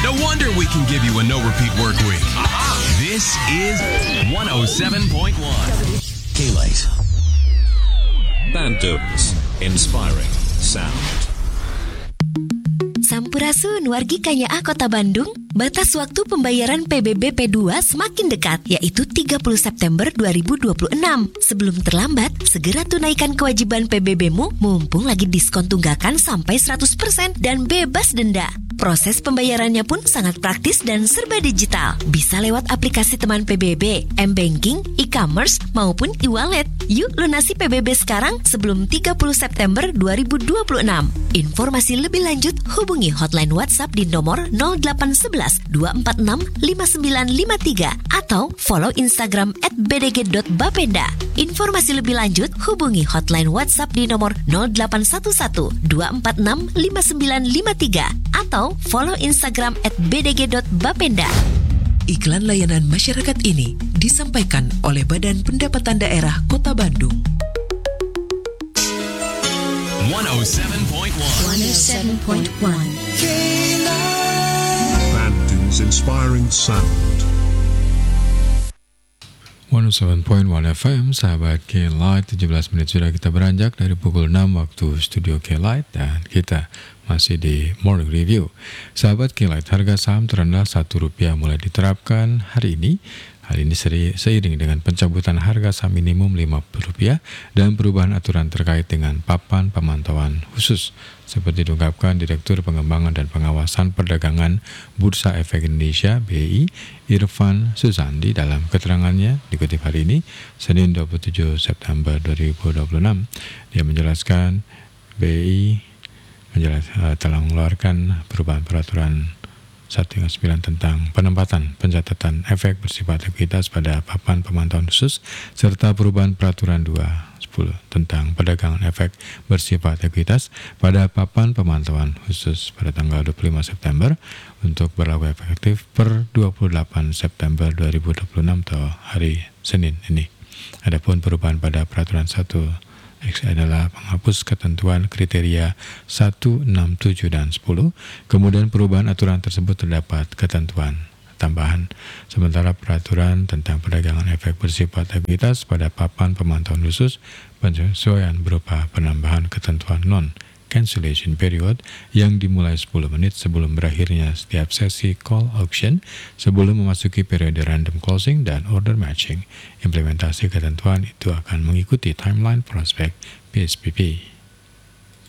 No wonder we can give you a no-repeat work week. This is 107.1 K-Light. Bandos, inspiring sound. Sampurasun wargi KYA Kota Bandung, batas waktu pembayaran PBB P2 semakin dekat, yaitu 30 September 2026. Sebelum terlambat, segera tunaikan kewajiban PBB-mu mumpung lagi diskon tunggakan sampai 100% dan bebas denda. Proses pembayarannya pun sangat praktis dan serba digital. Bisa lewat aplikasi teman PBB, M-Banking, e-commerce, maupun e-wallet. Yuk lunasi PBB sekarang sebelum 30 September 2026. Informasi lebih lanjut hubungi hotline WhatsApp di nomor 0811 246 5953 atau follow Instagram @bdg.bapenda. Informasi lebih lanjut hubungi hotline WhatsApp di nomor 0811 246 5953 atau follow Instagram @bdg.bapenda. Iklan layanan masyarakat ini disampaikan oleh Badan Pendapatan Daerah Kota Bandung. 107.1 Bandung's inspiring sound. 107.1 FM, sahabat K-Light, 17 menit sudah kita beranjak dari pukul 6 waktu studio K-Light dan kita masih di Morning Review. Sahabat K-Light, harga saham terendah Rp1 mulai diterapkan hari ini. Hal ini seiring dengan pencabutan harga saham minimum Rp50 dan perubahan aturan terkait dengan papan pemantauan khusus. Seperti diungkapkan Direktur Pengembangan dan Pengawasan Perdagangan Bursa Efek Indonesia (BEI), Irfan Susandi dalam keterangannya dikutip hari ini, Senin 27 September 2026. Dia menjelaskan BEI telah mengeluarkan perubahan peraturan 1-9 tentang penempatan pencatatan efek bersifat ekuitas pada papan pemantauan khusus serta perubahan peraturan 2-10 tentang perdagangan efek bersifat ekuitas pada papan pemantauan khusus pada tanggal 25 September untuk berlaku efektif per 28 September 2026 atau hari Senin ini. Adapun perubahan pada peraturan 1 adalah menghapus ketentuan kriteria 1, 6, 7, dan 10. Kemudian perubahan aturan tersebut terdapat ketentuan tambahan. Sementara peraturan tentang perdagangan efek bersifat ekuitas pada papan pemantauan khusus penyesuaian berupa penambahan ketentuan non-cancellation period yang dimulai 10 menit sebelum berakhirnya setiap sesi call auction sebelum memasuki periode random closing dan order matching. Implementasi ketentuan itu akan mengikuti timeline prospek PSBB.